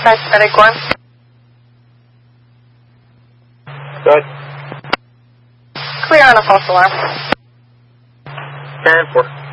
Medic 1. Good. Clear on a false alarm. Parent 4.